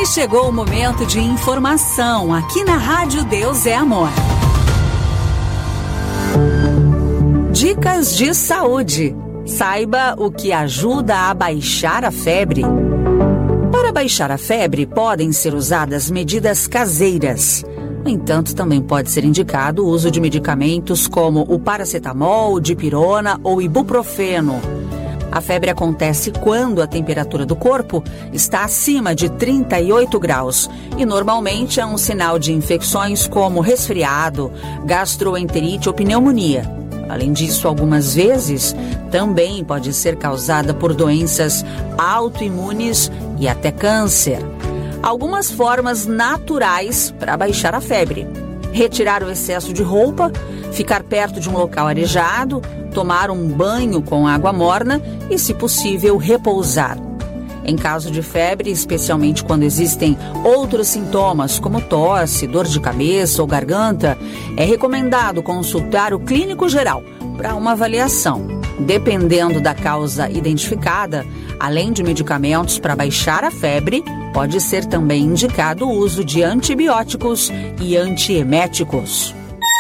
E chegou o momento de informação aqui na Rádio Deus é Amor. Dicas de saúde. Saiba o que ajuda a baixar a febre. Para baixar a febre, podem ser usadas medidas caseiras. No entanto, também pode ser indicado o uso de medicamentos como o paracetamol, dipirona ou ibuprofeno. A febre acontece quando a temperatura do corpo está acima de 38 graus e normalmente é um sinal de infecções como resfriado, gastroenterite ou pneumonia. Além disso, algumas vezes também pode ser causada por doenças autoimunes e até câncer. Algumas formas naturais para baixar a febre: retirar o excesso de roupa, ficar perto de um local arejado, tomar um banho com água morna e, se possível, repousar. Em caso de febre, especialmente quando existem outros sintomas como tosse, dor de cabeça ou garganta, é recomendado consultar o clínico geral para uma avaliação. Dependendo da causa identificada, além de medicamentos para baixar a febre, pode ser também indicado o uso de antibióticos e antieméticos.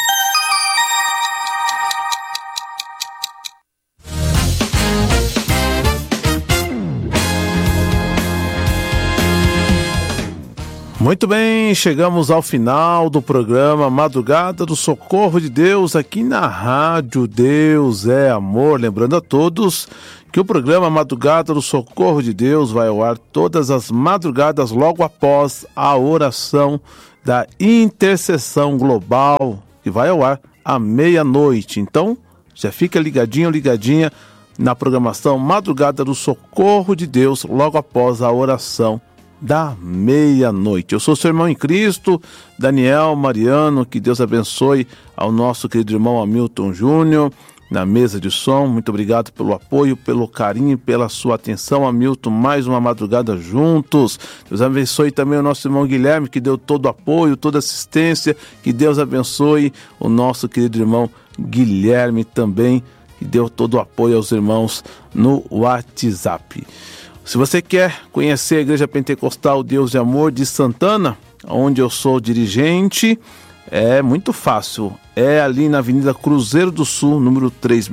Muito bem, chegamos ao final do programa Madrugada do Socorro de Deus aqui na Rádio Deus é Amor. Lembrando a todos que o programa Madrugada do Socorro de Deus vai ao ar todas as madrugadas logo após a oração da intercessão global, que vai ao ar à meia-noite. Então, já fica ligadinho, ligadinha na programação Madrugada do Socorro de Deus logo após a oração da meia-noite. Eu sou seu irmão em Cristo, Daniel Mariano. Que Deus abençoe ao nosso querido irmão Hamilton Júnior na mesa de som. Muito obrigado pelo apoio, pelo carinho, pela sua atenção, Hamilton. Mais uma madrugada juntos. Deus abençoe também o nosso irmão Guilherme, que deu todo o apoio, toda assistência. Que Deus abençoe o nosso querido irmão Guilherme também, que deu todo o apoio aos irmãos no WhatsApp. Se você quer conhecer a Igreja Pentecostal Deus de Amor de Santana, onde eu sou dirigente, é muito fácil. É ali na Avenida Cruzeiro do Sul, número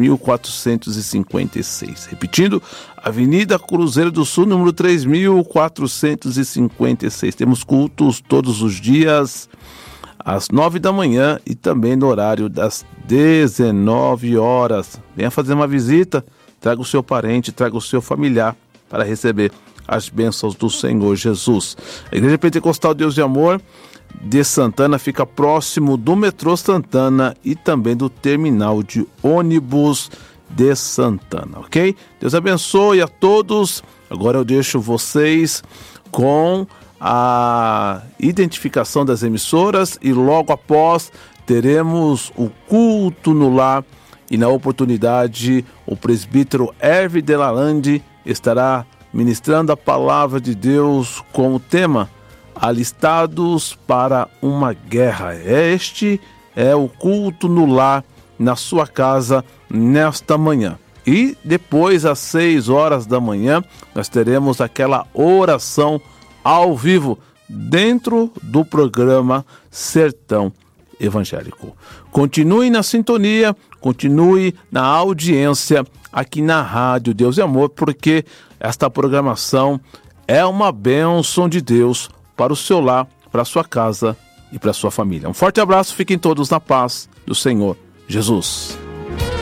3456. Repetindo, Avenida Cruzeiro do Sul, número 3456. Temos cultos todos os dias, às 9 da manhã e também no horário das 19 horas. Venha fazer uma visita, traga o seu parente, traga o seu familiar, para receber as bênçãos do Senhor Jesus. A Igreja Pentecostal Deus de Amor de Santana fica próximo do metrô Santana e também do terminal de ônibus de Santana, ok? Deus abençoe a todos. Agora eu deixo vocês com a identificação das emissoras e logo após teremos o culto no lar e na oportunidade o presbítero Hervé Delalande estará ministrando a palavra de Deus com o tema Alistados para uma Guerra. Este é o culto no lar, na sua casa, nesta manhã. E depois, às 6 horas da manhã, nós teremos aquela oração ao vivo dentro do programa Sertão Evangélico. Continue na sintonia, continue na audiência aqui na Rádio Deus e Amor, porque esta programação é uma bênção de Deus para o seu lar, para a sua casa e para a sua família. Um forte abraço, fiquem todos na paz do Senhor Jesus.